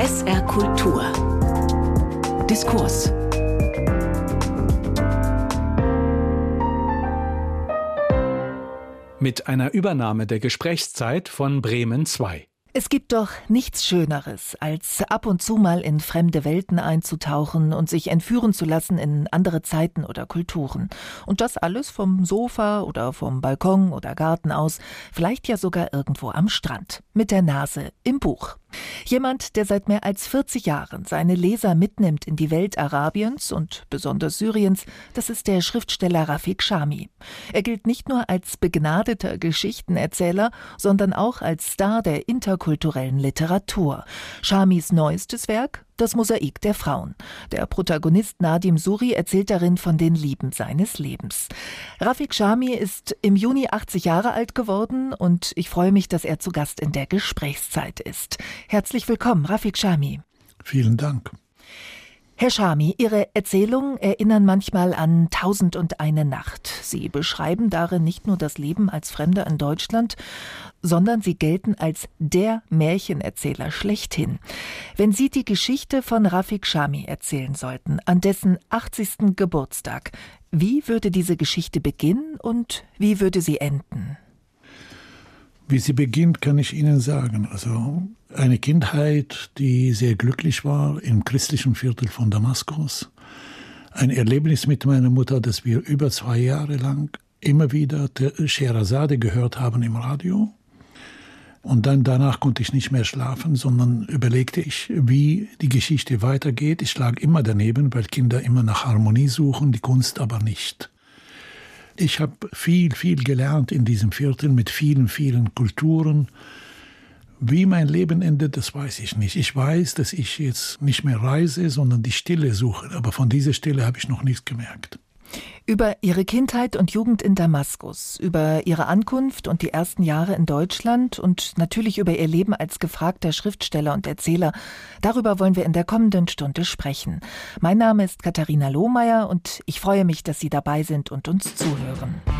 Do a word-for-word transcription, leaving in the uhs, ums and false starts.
S R Kultur. Diskurs. Mit einer Übernahme der Gesprächszeit von Bremen zwei. Es gibt doch nichts Schöneres, als ab und zu mal in fremde Welten einzutauchen und sich entführen zu lassen in andere Zeiten oder Kulturen. Und das alles vom Sofa oder vom Balkon oder Garten aus, vielleicht ja sogar irgendwo am Strand, mit der Nase im Buch. Jemand, der seit mehr als vierzig Jahren seine Leser mitnimmt in die Welt Arabiens und besonders Syriens, das ist der Schriftsteller Rafik Chami. Er gilt nicht nur als begnadeter Geschichtenerzähler, sondern auch als Star der interkulturellen Literatur. Chamis neuestes Werk? Das Mosaik der Frauen. Der Protagonist Nadim Suri erzählt darin von den Lieben seines Lebens. Rafik Chami ist im Juni achtzig Jahre alt geworden und ich freue mich, dass er zu Gast in der Gesprächszeit ist. Herzlich willkommen, Rafik Chami. Vielen Dank. Herr Chami, Ihre Erzählungen erinnern manchmal an Tausend und eine Nacht. Sie beschreiben darin nicht nur das Leben als Fremder in Deutschland, sondern Sie gelten als der Märchenerzähler schlechthin. Wenn Sie die Geschichte von Rafik Chami erzählen sollten, an dessen achtzigsten Geburtstag, wie würde diese Geschichte beginnen und wie würde sie enden? Wie sie beginnt, kann ich Ihnen sagen. Also eine Kindheit, die sehr glücklich war im christlichen Viertel von Damaskus. Ein Erlebnis mit meiner Mutter, dass wir über zwei Jahre lang immer wieder Scheherazade gehört haben im Radio. Und dann danach konnte ich nicht mehr schlafen, sondern überlegte ich, wie die Geschichte weitergeht. Ich lag immer daneben, weil Kinder immer nach Harmonie suchen, die Kunst aber nicht. Ich habe viel, viel gelernt in diesem Viertel mit vielen, vielen Kulturen. Wie mein Leben endet, das weiß ich nicht. Ich weiß, dass ich jetzt nicht mehr reise, sondern die Stille suche. Aber von dieser Stille habe ich noch nichts gemerkt. Über Ihre Kindheit und Jugend in Damaskus, über Ihre Ankunft und die ersten Jahre in Deutschland und natürlich über Ihr Leben als gefragter Schriftsteller und Erzähler, darüber wollen wir in der kommenden Stunde sprechen. Mein Name ist Katharina Lohmeier und ich freue mich, dass Sie dabei sind und uns zuhören.